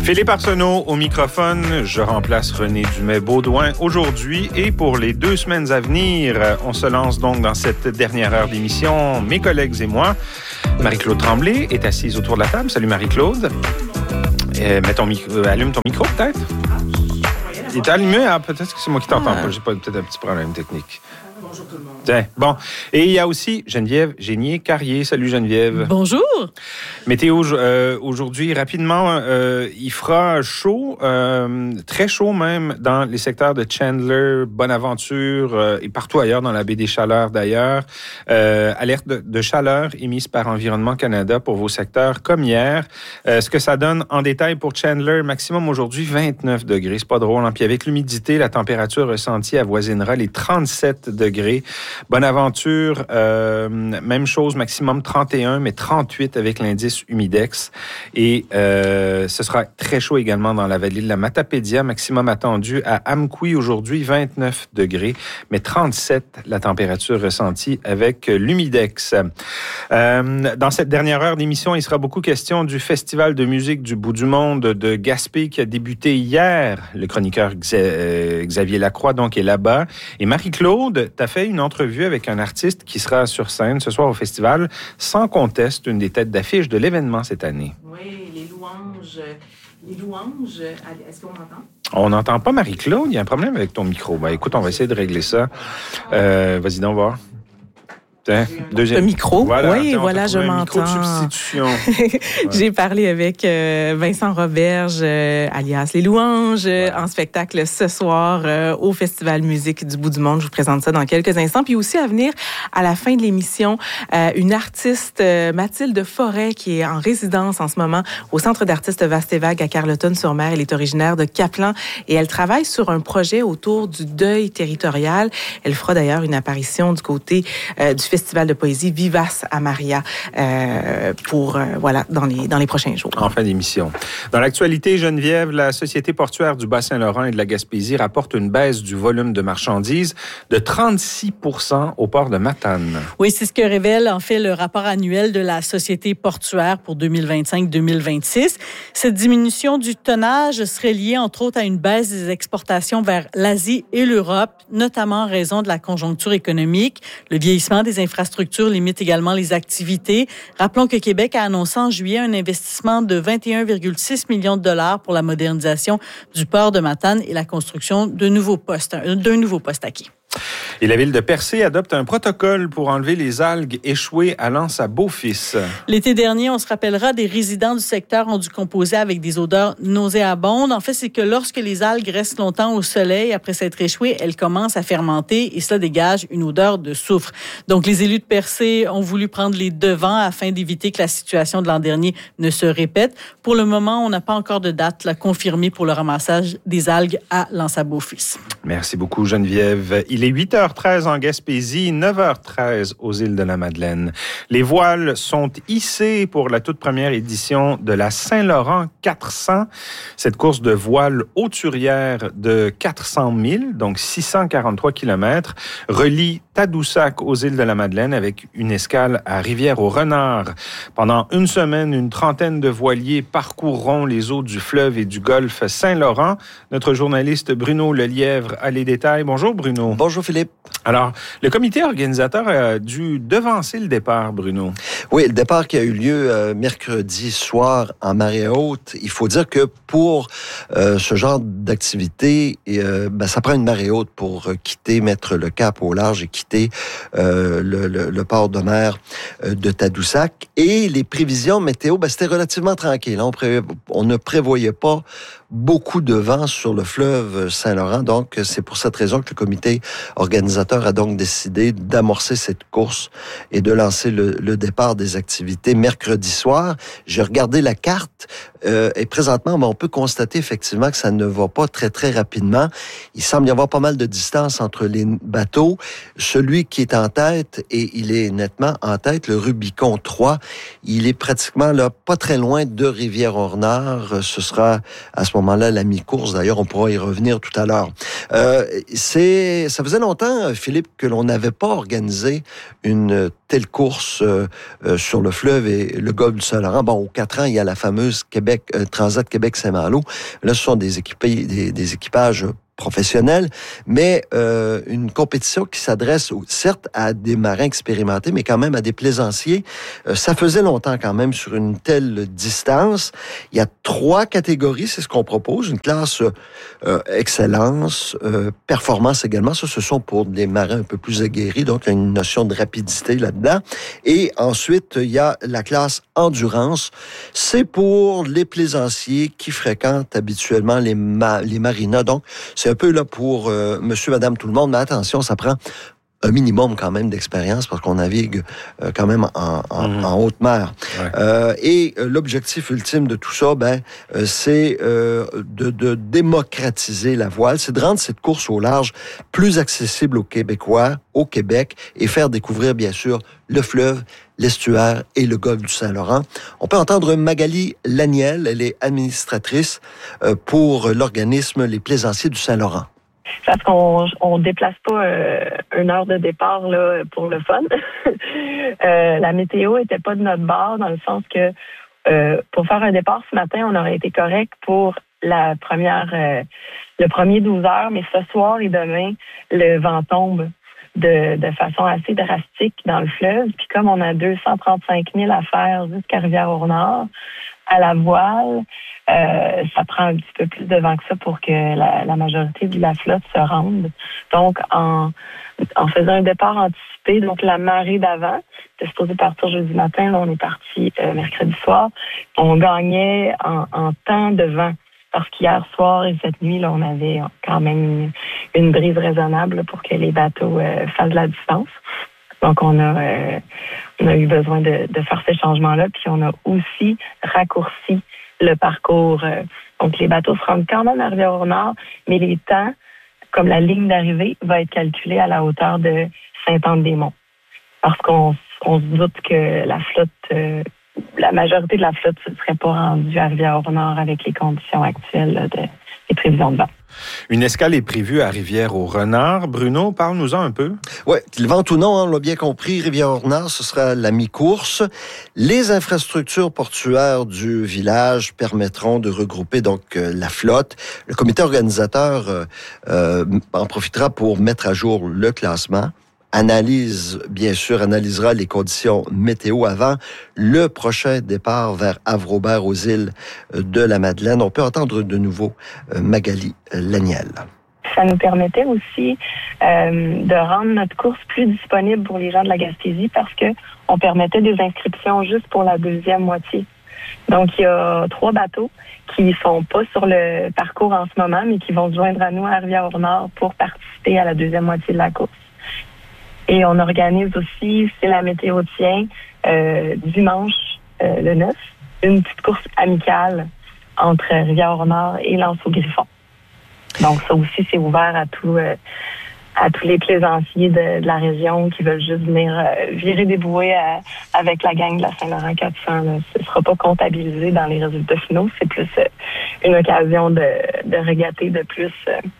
Philippe Arsenault au microphone. Je remplace René Dumais-Baudouin aujourd'hui et pour les 2 semaines à venir, on se lance donc dans cette dernière heure d'émission. Mes collègues et moi, Marie-Claude Tremblay est assise autour de la table. Salut Marie-Claude. Allume ton micro peut-être. Il est allumé, peut-être que c'est moi qui t'entends pas. J'ai peut-être un petit problème technique. Bonjour tout le monde. Tiens, bon. Et il y a aussi Geneviève Génier-Carrier. Salut Geneviève. Bonjour. Météo aujourd'hui, rapidement, il fera chaud, très chaud même, dans les secteurs de Chandler, Bonaventure et partout ailleurs dans la baie des Chaleurs d'ailleurs. Alerte de chaleur émise par Environnement Canada pour vos secteurs comme hier. Ce que ça donne en détail pour Chandler, maximum aujourd'hui 29 degrés. C'est pas drôle. Hein? Puis avec l'humidité, la température ressentie avoisinera les 37 degrés. Bonaventure, même chose, maximum 31, mais 38 avec l'indice humidex. Et ce sera très chaud également dans la vallée de la Matapédia, maximum attendu à Amqui aujourd'hui, 29 degrés, mais 37 la température ressentie avec l'humidex. Dans cette dernière heure d'émission, il sera beaucoup question du Festival de musique du bout du monde de Gaspé qui a débuté hier. Le chroniqueur Xavier Lacroix donc est là-bas. Et Marie-Claude, tu as fait une entrevue avec un artiste qui sera sur scène ce soir au festival, sans conteste, une des têtes d'affiche de l'événement cette année. Oui, les louanges. Est-ce qu'on m'entend? On n'entend pas Marie-Claude. Il y a un problème avec ton micro. Ben, écoute, on va essayer de régler ça. Vas-y donc voir. Le micro, voilà, oui, voilà, je m'entends. Micro de substitution. J'ai parlé avec Vincent Roberge, alias Les Louanges, en spectacle ce soir au Festival Musique du bout du monde. Je vous présente ça dans quelques instants. Puis aussi à venir, à la fin de l'émission, une artiste, Mathilde Forêt, qui est en résidence en ce moment au Centre d'artistes Vaste et Vague à Carleton-sur-Mer. Elle est originaire de Caplan et elle travaille sur un projet autour du deuil territorial. Elle fera d'ailleurs une apparition du côté du Festival de poésie Vivace à Maria dans les prochains jours. En fin d'émission. Dans l'actualité, Geneviève, la Société portuaire du Bas-Saint-Laurent et de la Gaspésie rapporte une baisse du volume de marchandises de 36% au port de Matane. Oui, c'est ce que révèle en fait le rapport annuel de la Société portuaire pour 2025-2026. Cette diminution du tonnage serait liée entre autres à une baisse des exportations vers l'Asie et l'Europe, notamment en raison de la conjoncture économique. Le vieillissement des infrastructures limite également les activités. Rappelons que Québec a annoncé en juillet un investissement de 21,6 millions de dollars pour la modernisation du port de Matane et la construction d'un nouveau poste à quai. Et la ville de Percé adopte un protocole pour enlever les algues échouées à l'Anse-à-Beaufils. L'été dernier, on se rappellera, des résidents du secteur ont dû composer avec des odeurs nauséabondes. En fait, c'est que lorsque les algues restent longtemps au soleil, après s'être échouées, elles commencent à fermenter et cela dégage une odeur de soufre. Donc, les élus de Percé ont voulu prendre les devants afin d'éviter que la situation de l'an dernier ne se répète. Pour le moment, on n'a pas encore de date confirmée pour le ramassage des algues à l'Anse-à-Beaufils. Merci beaucoup, Geneviève. Il est 8h13 en Gaspésie, 9h13 aux îles de la Madeleine. Les voiles sont hissées pour la toute première édition de la Saint-Laurent 400. Cette course de voiles hauturière de 400 000, donc 643 km, relie Tadoussac aux îles de la Madeleine avec une escale à Rivière-au-Renard. Pendant une semaine, une trentaine de voiliers parcourront les eaux du fleuve et du golfe Saint-Laurent. Notre journaliste Bruno Lelièvre a les détails. Bonjour Bruno. Bonjour Philippe. Alors, le comité organisateur a dû devancer le départ, Bruno. Oui, le départ qui a eu lieu mercredi soir en marée haute. Il faut dire que pour ce genre d'activité, ça prend une marée haute pour mettre le cap au large et quitter le port de mer de Tadoussac. Et les prévisions météo, c'était relativement tranquille. On ne prévoyait pas beaucoup de vent sur le fleuve Saint-Laurent. Donc, c'est pour cette raison que le comité organisateur a donc décidé d'amorcer cette course et de lancer le départ des activités mercredi soir. J'ai regardé la carte et présentement, on peut constater effectivement que ça ne va pas très, très rapidement. Il semble y avoir pas mal de distance entre les bateaux. Celui qui est en tête, et il est nettement en tête, le Rubicon 3, il est pratiquement là, pas très loin de Rivière-au-Renard. Ce sera à ce moment-là la mi-course. D'ailleurs, on pourra y revenir tout à l'heure. Ça faisait longtemps temps, Philippe, que l'on n'avait pas organisé une telle course sur le fleuve et le golfe du Saint-Laurent. Bon, aux 4 ans, il y a la fameuse Transat Québec-Saint-Malo. Là, ce sont des équipages professionnels, mais une compétition qui s'adresse certes à des marins expérimentés, mais quand même à des plaisanciers. Ça faisait longtemps quand même sur une telle distance. Il y a 3 catégories, c'est ce qu'on propose. Une classe excellence, performance également. Ça, ce sont pour des marins un peu plus aguerris, donc il y a une notion de rapidité là-dedans. Et ensuite, il y a la classe endurance. C'est pour les plaisanciers qui fréquentent habituellement les marinas. Donc, c'est un peu là pour monsieur, madame, tout le monde, mais attention, ça prend un minimum quand même d'expérience parce qu'on navigue quand même en haute mer. Ouais. Et l'objectif ultime de tout ça, c'est de démocratiser la voile, c'est de rendre cette course au large plus accessible aux Québécois, au Québec, et faire découvrir, bien sûr, le fleuve, l'estuaire et le golfe du Saint-Laurent. On peut entendre Magali Laniel, elle est administratrice pour l'organisme Les Plaisanciers du Saint-Laurent. Parce qu'on déplace pas une heure de départ là pour le fun. La météo était pas de notre bord dans le sens que pour faire un départ ce matin, on aurait été correct pour le premier 12 heures, mais ce soir et demain, le vent tombe de façon assez drastique dans le fleuve. Puis comme on a 235 000 à faire jusqu'à Rivière-au-Nord, à la voile, ça prend un petit peu plus de vent que ça pour que la majorité de la flotte se rende. Donc, en faisant un départ anticipé, donc la marée d'avant, c'était supposé partir jeudi matin, là on est parti mercredi soir, on gagnait en temps de vent. Parce qu'hier soir et cette nuit, là, on avait quand même une brise raisonnable pour que les bateaux fassent de la distance. Donc, on a eu besoin de faire ces changements-là. Puis, on a aussi raccourci le parcours. Donc, les bateaux se rendent quand même à Rivière-au-Nord, mais les temps, comme la ligne d'arrivée, va être calculée à la hauteur de Sainte-Anne-des-Monts. Parce qu'on se doute que la flotte... la majorité de la flotte ne serait pas rendue à Rivière-au-Nord avec les conditions actuelles là, des prévisions de vent. Une escale est prévue à Rivière-au-Renard. Bruno, parle-nous-en un peu. Oui, le vent ou non, on l'a bien compris, Rivière-au-Renard, ce sera la mi-course. Les infrastructures portuaires du village permettront de regrouper donc la flotte. Le comité organisateur en profitera pour mettre à jour le classement. Analysera les conditions météo avant le prochain départ vers Havre-Aubert aux îles de la Madeleine. On peut entendre de nouveau Magali Laniel. Ça nous permettait aussi de rendre notre course plus disponible pour les gens de la Gaspésie parce que on permettait des inscriptions juste pour la deuxième moitié. Donc, il y a 3 bateaux qui sont pas sur le parcours en ce moment, mais qui vont se joindre à nous à Rivière-au-Nord pour participer à la deuxième moitié de la course. Et on organise aussi, si la météo tient, dimanche le 9, une petite course amicale entre Rivière-au-Nord et L'Anse-au-Griffon. Donc ça aussi, c'est ouvert à tous les plaisanciers de la région qui veulent juste venir virer des bouées avec la gang de la Saint-Laurent 400. Là. Ce ne sera pas comptabilisé dans les résultats finaux. C'est plus une occasion de régater, de plus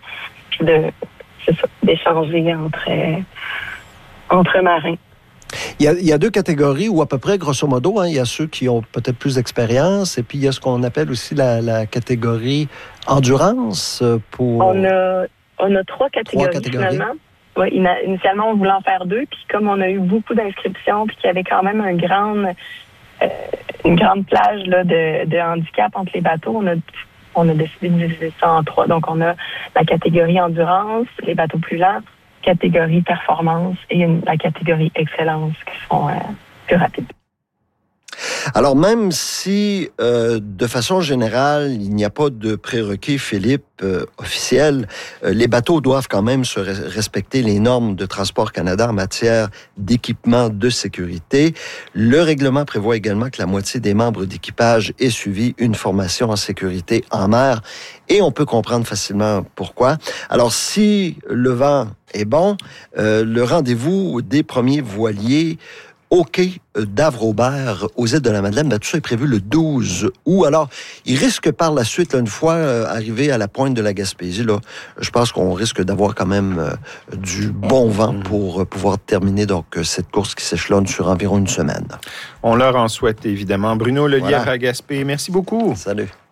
d'échanger entre marins. Il y a 2 catégories, ou à peu près, grosso modo, il y a ceux qui ont peut-être plus d'expérience, et puis il y a ce qu'on appelle aussi la catégorie endurance. On a 3 catégories, finalement. Oui, initialement, on voulait en faire 2, puis comme on a eu beaucoup d'inscriptions, puis qu'il y avait quand même une grande plage là, de handicap entre les bateaux, on a décidé de diviser ça en 3. Donc, on a la catégorie endurance, les bateaux plus lents, catégorie performance et la catégorie excellence qui sont plus rapides. Alors, même si, de façon générale, il n'y a pas de prérequis, Philippe, officiel, les bateaux doivent quand même se respecter les normes de Transport Canada en matière d'équipement de sécurité. Le règlement prévoit également que la moitié des membres d'équipage ait suivi une formation en sécurité en mer, et on peut comprendre facilement pourquoi. Alors, si le vent est bon, le rendez-vous des premiers voiliers au quai d'Havre-Aubert, aux îles de la Madeleine. Tout ça est prévu le 12 août. Alors, il risque par la suite, là, une fois arrivé à la pointe de la Gaspésie, là, je pense qu'on risque d'avoir quand même du bon vent pour pouvoir terminer donc cette course qui s'échelonne sur environ une semaine. On leur en souhaite évidemment. Bruno Lelièvre à Gaspé, merci beaucoup. Salut.